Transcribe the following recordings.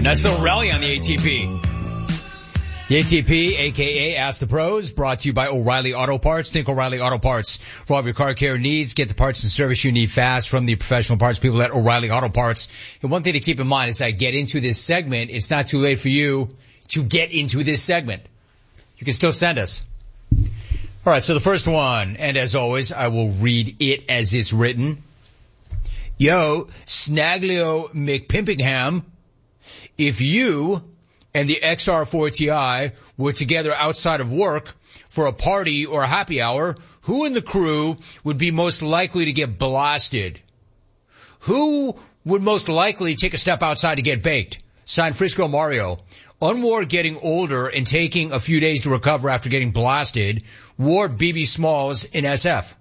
right, nice little rally on the ATP. The ATP, a.k.a. Ask the Pros, brought to you by O'Reilly Auto Parts. Think O'Reilly Auto Parts for all of your car care needs. Get the parts and service you need fast from the professional parts people at O'Reilly Auto Parts. And one thing to keep in mind as I get into this segment, it's not too late for you to get into this segment. You can still send us. All right, so the first one, and as always, I will read it as it's written. Yo, Snaglio McPimpingham, if you and the XR4 Ti were together outside of work for a party or a happy hour, who in the crew would be most likely to get blasted? Who would most likely take a step outside to get baked? Signed, Frisco Mario. Unwar getting older and taking a few days to recover after getting blasted. War BB Smalls in SF.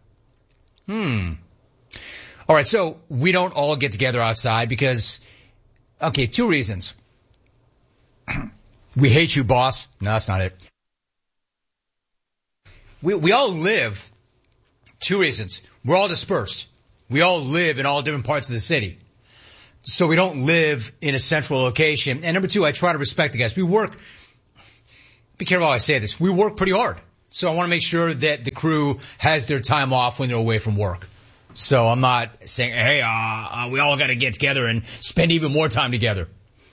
All right, so we don't all get together outside because, okay, two reasons. We hate you, boss. No, that's not it. We all live, two reasons. We're all dispersed. We all live in all different parts of the city. So we don't live in a central location. And number two, I try to respect the guys. We work, be careful how I say this, we work pretty hard. So I want to make sure that the crew has their time off when they're away from work. So I'm not saying, hey, we all got to get together and spend even more time together.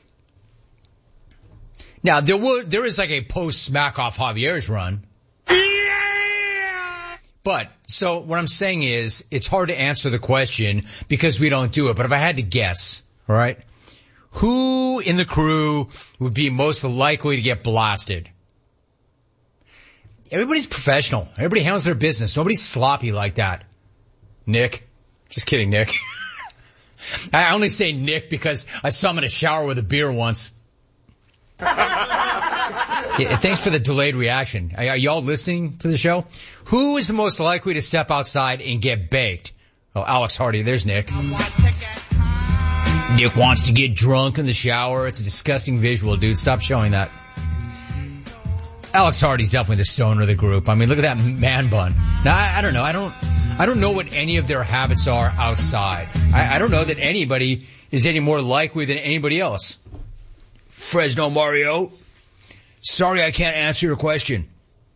Now, there is like a post-smack off Javier's run. But, so what I'm saying is, it's hard to answer the question because we don't do it. But if I had to guess, all right, who in the crew would be most likely to get blasted? Everybody's professional. Everybody handles their business. Nobody's sloppy like that. Nick. Just kidding, Nick. I only say Nick because I saw him in a shower with a beer once. Yeah, thanks for the delayed reaction. Are y'all listening to the show? Who is the most likely to step outside and get baked? Oh, Alex Hardy. There's Nick. Nick wants to get drunk in the shower. It's a disgusting visual, dude. Stop showing that. Alex Hardy's definitely the stoner of the group. I mean, look at that man bun. Now, I don't know. I don't know what any of their habits are outside. I don't know that anybody is any more likely than anybody else. Fresno Mario. Sorry I can't answer your question.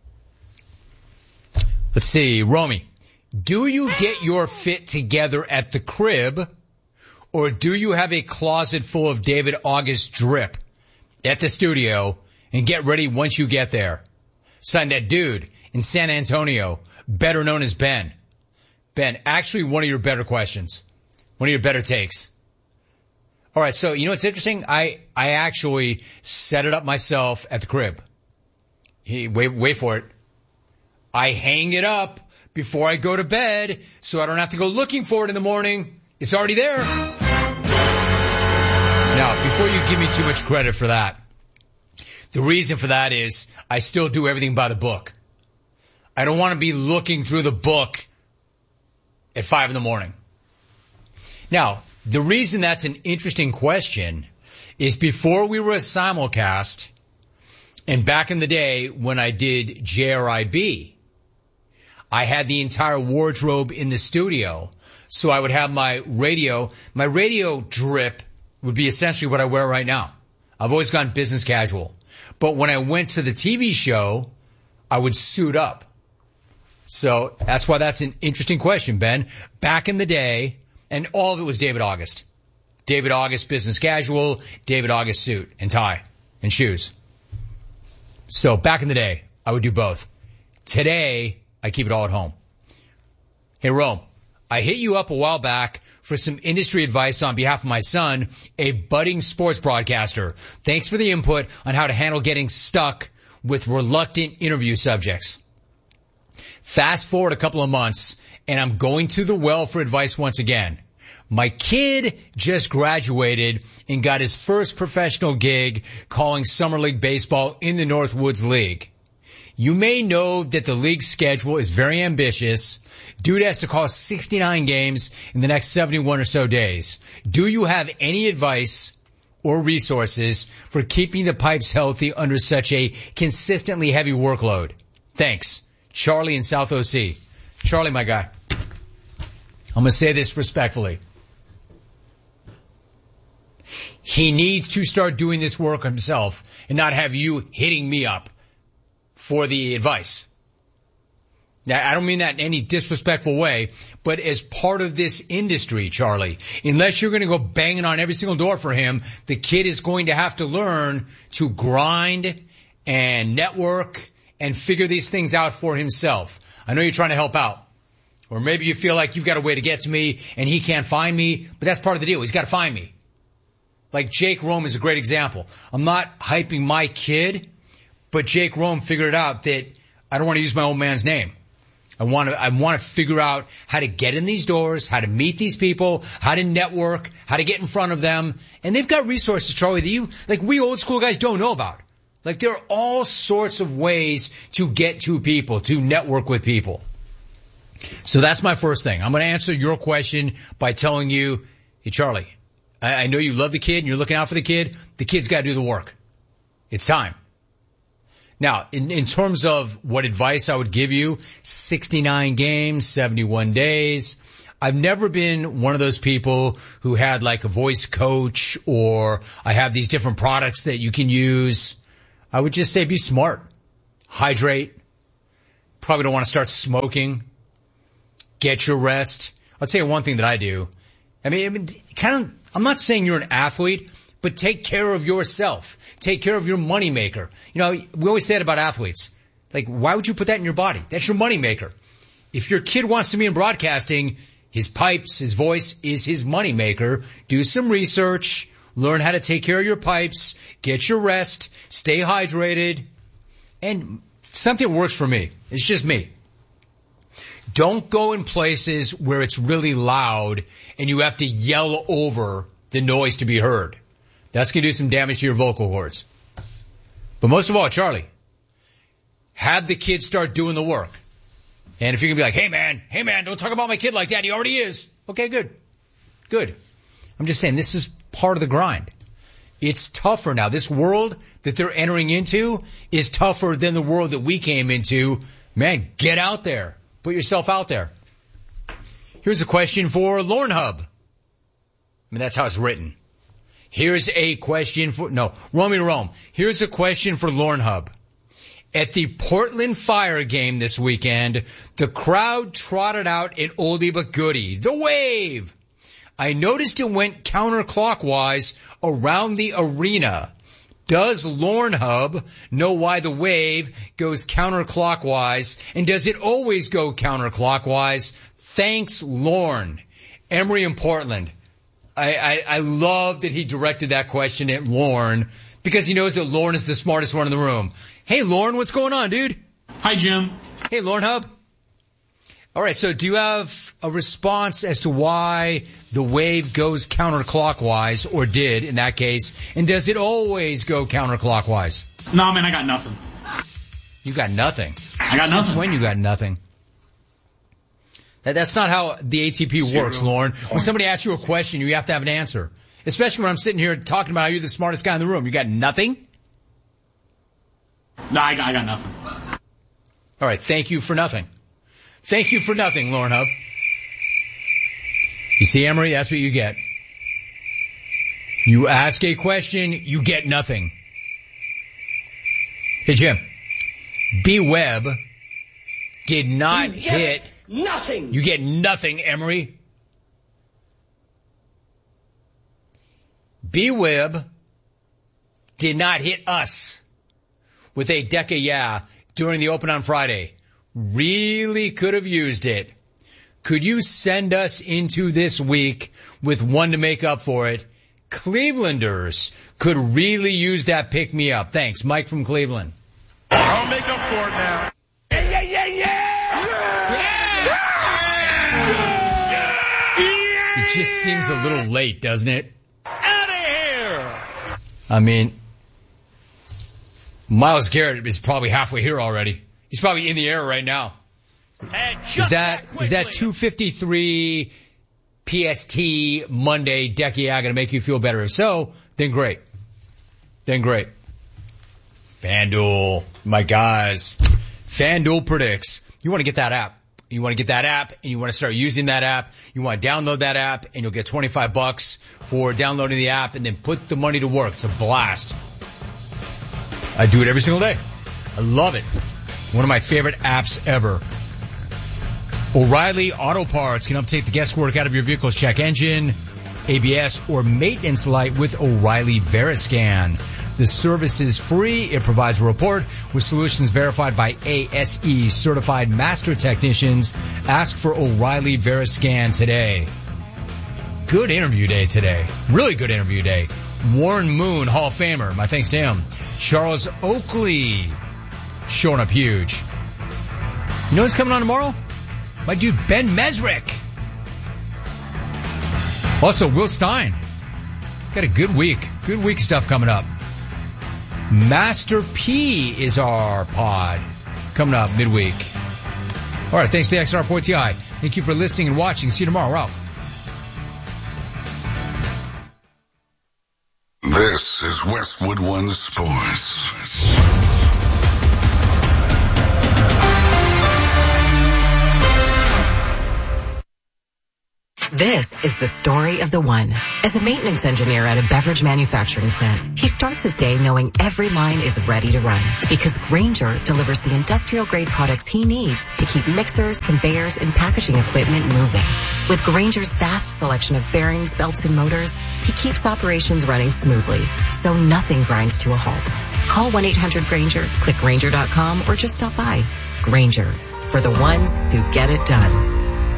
Let's see, Romy. Do you get your fit together at the crib, or do you have a closet full of David August drip at the studio and get ready once you get there? Signed, that dude in San Antonio, better known as Ben. Ben, actually one of your better questions. One of your better takes. All right, so you know what's interesting? I actually set it up myself at the crib. Wait for it. I hang it up before I go to bed so I don't have to go looking for it in the morning. It's already there. Now, before you give me too much credit for that, the reason for that is I still do everything by the book. I don't want to be looking through the book at 5 a.m. Now, the reason that's an interesting question is before we were a simulcast, and back in the day when I did JRIB, I had the entire wardrobe in the studio. So I would have my radio drip would be essentially what I wear right now. I've always gone business casual. But when I went to the TV show, I would suit up. So that's why that's an interesting question, Ben. Back in the day, and all of it was David August. David August business casual, David August suit and tie and shoes. So back in the day, I would do both. Today, I keep it all at home. Hey, Rome, I hit you up a while back for some industry advice on behalf of my son, a budding sports broadcaster. Thanks for the input on how to handle getting stuck with reluctant interview subjects. Fast forward a couple of months, and I'm going to the well for advice once again. My kid just graduated and got his first professional gig calling Summer League Baseball in the Northwoods League. You may know that the league schedule is very ambitious. Dude has to call 69 games in the next 71 or so days. Do you have any advice or resources for keeping the pipes healthy under such a consistently heavy workload? Thanks. Charlie in South OC. Charlie, my guy, I'm going to say this respectfully. He needs to start doing this work himself and not have you hitting me up for the advice. Now, I don't mean that in any disrespectful way, but as part of this industry, Charlie, unless you're going to go banging on every single door for him, the kid is going to have to learn to grind and network and figure these things out for himself. I know you're trying to help out. Or maybe you feel like you've got a way to get to me and he can't find me, but that's part of the deal. He's got to find me. Like Jake Rome is a great example. I'm not hyping my kid, but Jake Rome figured out that I don't want to use my old man's name. I want to figure out how to get in these doors, how to meet these people, how to network, how to get in front of them. And they've got resources, Charlie, that we old school guys don't know about. Like there are all sorts of ways to get to people, to network with people. So that's my first thing. I'm going to answer your question by telling you, hey, Charlie, I know you love the kid and you're looking out for the kid. The kid's got to do the work. It's time. Now, in terms of what advice I would give you, 69 games, 71 days. I've never been one of those people who had like a voice coach or I have these different products that you can use. I would just say be smart. Hydrate. Probably don't want to start smoking. Get your rest. I'll tell you one thing that I do. I mean, I'm not saying you're an athlete, but take care of yourself. Take care of your moneymaker. You know, we always say it about athletes. Like, why would you put that in your body? That's your moneymaker. If your kid wants to be in broadcasting, his pipes, his voice is his moneymaker. Do some research. Learn how to take care of your pipes. Get your rest. Stay hydrated. And something that works for me. It's just me. Don't go in places where it's really loud and you have to yell over the noise to be heard. That's going to do some damage to your vocal cords. But most of all, Charlie, have the kid start doing the work. And if you're going to be like, hey man, don't talk about my kid like that. He already is. Okay, good. I'm just saying this is part of the grind. It's tougher now. This world that they're entering into is tougher than the world that we came into. Man, get out there. Put yourself out there. Here's a question for Lorne Hub. I mean, that's how it's written. Here's a question Rome. Here's a question for Lorne Hub. At the Portland Fire game this weekend, the crowd trotted out an oldie but goodie, the Wave. I noticed it went counterclockwise around the arena. Does Lorne Hub know why the Wave goes counterclockwise, and does it always go counterclockwise? Thanks, Lorne. Emory in Portland. I love that he directed that question at Lorne because he knows that Lorne is the smartest one in the room. Hey, Lorne, what's going on, dude? Hi, Jim. Hey, Lorne Hub. All right, so do you have a response as to why the Wave goes counterclockwise, or did in that case, and does it always go counterclockwise? No, man, I got nothing. You got nothing? I got nothing. Since when you got nothing? That's not how the ATP works, Lorne. When somebody asks you a question, you have to have an answer. Especially when I'm sitting here talking about how you're the smartest guy in the room. You got nothing? No, I got nothing. All right, thank you for nothing. Thank you for nothing, Lorne Hub. You see, Emory, that's what you get. You ask a question, you get nothing. Hey, Jim. B. Webb did not hit... Nothing. You get nothing, Emory. B. Webb did not hit us with a Deca Yeah during the Open on Friday. Really could have used it. Could you send us into this week with one to make up for it? Clevelanders could really use that pick-me-up. Thanks, Mike from Cleveland. I'll make up for it now. It just seems a little late, doesn't it? Out of here! I mean, Myles Garrett is probably halfway here already. He's probably in the air right now. Is that 2:53 PST Monday Deca Yeah going to make you feel better? If so, then great. FanDuel, my guys. FanDuel predicts. You want to get that app. You want to get that app and you want to start using that app. You want to download that app and you'll get $25 for downloading the app and then put the money to work. It's a blast. I do it every single day. I love it. One of my favorite apps ever. O'Reilly Auto Parts can uptake the guesswork out of your vehicle's check engine, ABS, or maintenance light with O'Reilly Veriscan. The service is free. It provides a report with solutions verified by ASE certified master technicians. Ask for O'Reilly Veriscan today. Good interview day today. Really good interview day. Warren Moon, Hall of Famer. My thanks to him. Charles Oakley showing up huge. You know who's coming on tomorrow? My dude Ben Mesrick. Also, Will Stein. Got a good week. Good week stuff coming up. Master P is our pod coming up midweek. All right, thanks to XR4TI. Thank you for listening and watching. See you tomorrow. We're out. This is Westwood One Sports. This is the story of the one. As a maintenance engineer at a beverage manufacturing plant, he starts his day knowing every line is ready to run because Grainger delivers the industrial-grade products he needs to keep mixers, conveyors, and packaging equipment moving. With Grainger's vast selection of bearings, belts, and motors, he keeps operations running smoothly, so nothing grinds to a halt. Call 1-800-GRAINGER, click Grainger.com, or just stop by. Grainger, for the ones who get it done.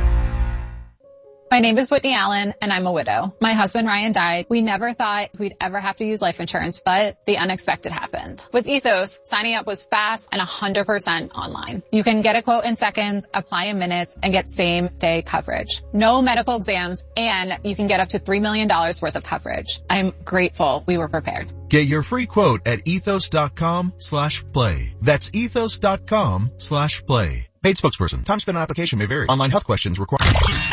My name is Whitney Allen, and I'm a widow. My husband, Ryan, died. We never thought we'd ever have to use life insurance, but the unexpected happened. With Ethos, signing up was fast and 100% online. You can get a quote in seconds, apply in minutes, and get same-day coverage. No medical exams, and you can get up to $3 million worth of coverage. I'm grateful we were prepared. Get your free quote at ethos.com/play. That's ethos.com/play. Paid spokesperson. Time spent on application may vary. Online health questions required.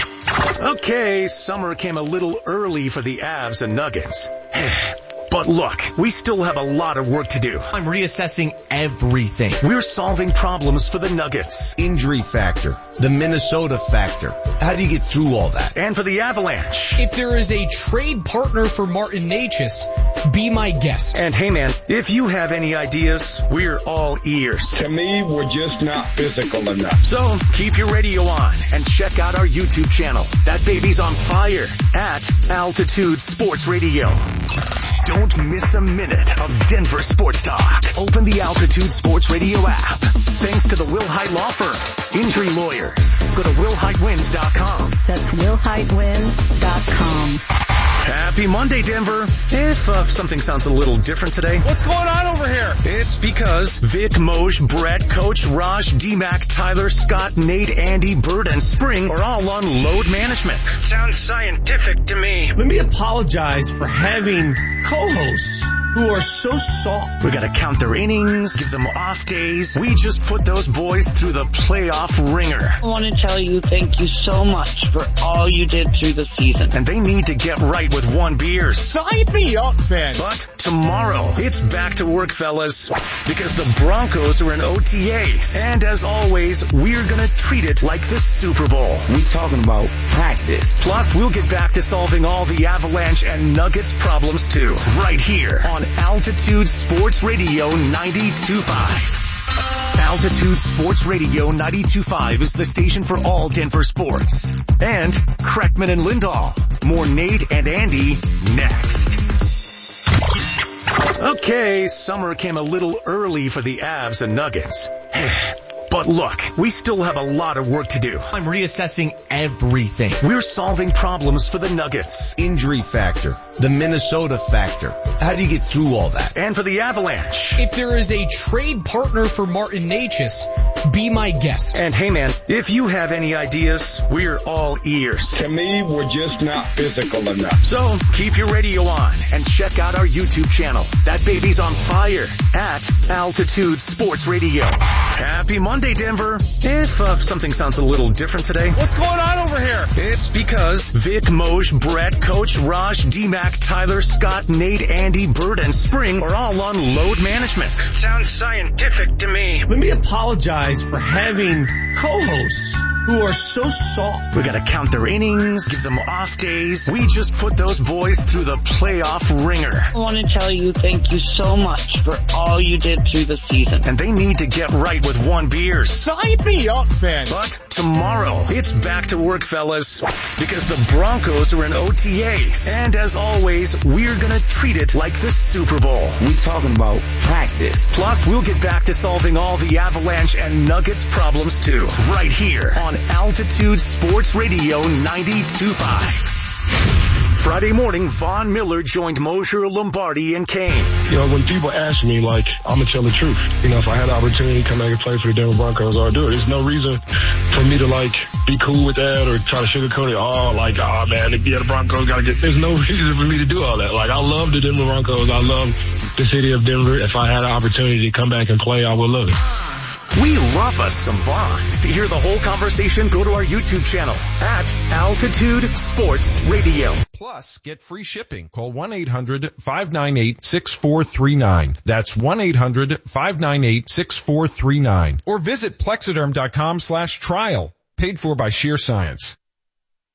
Okay, summer came a little early for the Avs and Nuggets. But look, we still have a lot of work to do. I'm reassessing everything. We're solving problems for the Nuggets. Injury factor, the Minnesota factor. How do you get through all that? And for the Avalanche. If there is a trade partner for Martin Necas, be my guest. And hey man, if you have any ideas, we're all ears. To me, we're just not physical enough. So keep your radio on and check out our YouTube channel. That baby's on fire at Altitude Sports Radio. Don't miss a minute of Denver sports talk. Open the Altitude Sports Radio app. Thanks to the Will Hite Law Firm. Injury lawyers. Go to willhitewins.com. That's willhitewins.com. Happy Monday, Denver. If something sounds a little different today. What's going on over here? It's because Vic, Moj, Brett, Coach, Raj, D-Mac, Tyler, Scott, Nate, Andy, Bird, and Spring are all on load management. Sounds scientific to me. Let me apologize for having co-hosts who are so soft. We gotta count their innings, give them off days. We just put those boys through the playoff ringer. I want to tell you thank you so much for all you did through the season. And they need to get right with one beer. Sign me up, man. But tomorrow, it's back to work, fellas, because the Broncos are in OTAs. And as always, we're gonna treat it like the Super Bowl. We talking about practice. Plus, we'll get back to solving all the Avalanche and Nuggets problems too, right here on Altitude Sports Radio 92.5. Altitude Sports Radio 92.5 is the station for all Denver sports. And Kreckman and Lindahl. More Nate and Andy next. Okay, summer came a little early for the Avs and Nuggets. But look, we still have a lot of work to do. I'm reassessing everything. We're solving problems for the Nuggets. Injury factor, the Minnesota factor. How do you get through all that? And for the Avalanche. If there is a trade partner for Martin Necas, be my guest. And hey man, if you have any ideas, we're all ears. To me, we're just not physical enough. So keep your radio on and check out our YouTube channel. That baby's on fire at Altitude Sports Radio. Happy Monday, Denver. If something sounds a little different today. What's going on over here? It's because Vic, Moj, Brett, Coach, Raj, D-Mac, Tyler, Scott, Nate, Andy, Bird, and Spring are all on load management. Sounds scientific to me. Let me apologize for having co-hosts who who are so soft. We gotta count their innings, give them off days. We just put those boys through the playoff ringer. I want to tell you thank you so much for all you did through the season. And they need to get right with one beer. Sign me up, man. But tomorrow, it's back to work, fellas, because the Broncos are in OTAs. And as always, we're gonna treat it like the Super Bowl. We talking about practice. Plus, we'll get back to solving all the Avalanche and Nuggets problems too, right here on Altitude Sports Radio 92.5. Friday morning, Von Miller joined Mosher, Lombardi, and Kane. You know, when people ask me, like, I'm going to tell the truth. You know, if I had the opportunity to come back and play for the Denver Broncos, I'll do it. There's no reason for me to, like, be cool with that or try to sugarcoat it. Oh, man, the Broncos got to get... There's no reason for me to do all that. Like, I love the Denver Broncos. I love the city of Denver. If I had an opportunity to come back and play, I would love it. We love us some Vaughn. To hear the whole conversation, go to our YouTube channel at Altitude Sports Radio. Plus, get free shipping. Call 1-800-598-6439. That's 1-800-598-6439. Or visit Plexiderm.com/trial. Paid for by Sheer Science.